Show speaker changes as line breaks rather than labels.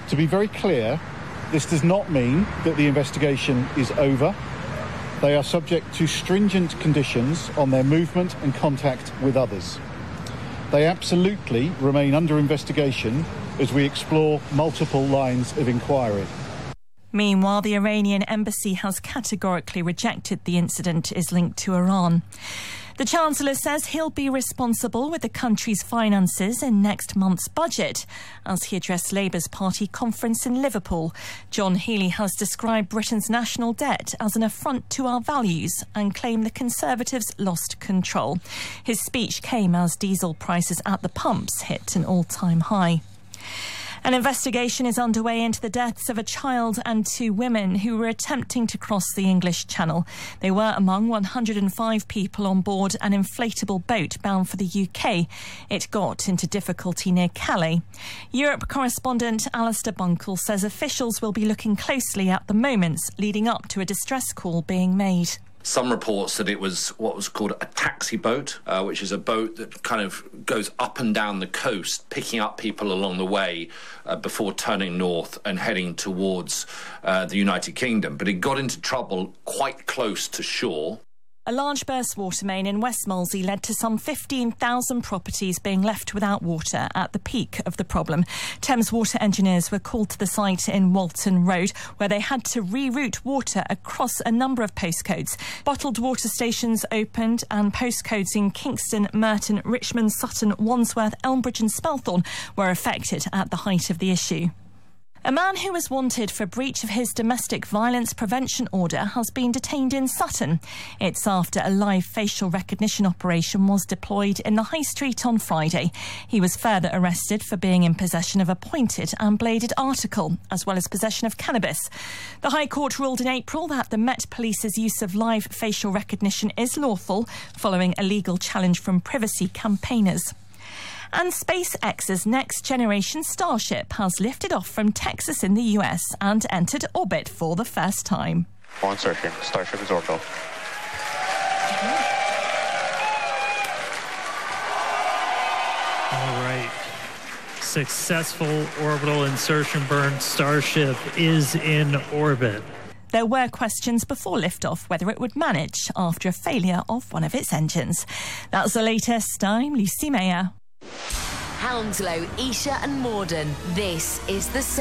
To be very clear, this does not mean that the investigation is over. They are subject to stringent conditions on their movement and contact with others. They absolutely remain under investigation as we explore multiple lines of inquiry.
Meanwhile, the Iranian embassy has categorically rejected the incident is linked to Iran. The Chancellor says he'll be responsible with the country's finances in next month's budget. As he addressed Labour's party conference in Liverpool, John Healey has described Britain's national debt as an affront to our values and claimed the Conservatives lost control. His speech came as diesel prices at the pumps hit an all-time high. An investigation is underway into the deaths of a child and 2 women who were attempting to cross the English Channel. They were among 105 people on board an inflatable boat bound for the UK. It got into difficulty near Calais. Europe correspondent Alistair Bunkle says officials will be looking closely at the moments leading up to a distress call being made.
Some reports that it was what was called a taxi boat, which is a boat that kind of goes up and down the coast, picking up people along the way before turning north and heading towards the United Kingdom. But it got into trouble quite close to shore.
A large burst water main in West Molesey led to some 15,000 properties being left without water at the peak of the problem. Thames Water engineers were called to the site in Walton Road, where they had to reroute water across a number of postcodes. Bottled water stations opened and postcodes in Kingston, Merton, Richmond, Sutton, Wandsworth, Elmbridge and Spelthorne were affected at the height of the issue. A man who was wanted for breach of his domestic violence prevention order has been detained in Sutton. It's after a live facial recognition operation was deployed in the High Street on Friday. He was further arrested for being in possession of a pointed and bladed article, as well as possession of cannabis. The High Court ruled in April that the Met Police's use of live facial recognition is lawful, following a legal challenge from privacy campaigners. And SpaceX's next-generation Starship has lifted off from Texas in the US and entered orbit for the first time.
On searching. Starship is orbital.
All right. Successful orbital insertion burn. Starship is in orbit.
There were questions before liftoff whether it would manage after a failure of one of its engines. That's the latest. I'm Lucy Mayer.
Hounslow, Esher and Morden. This is the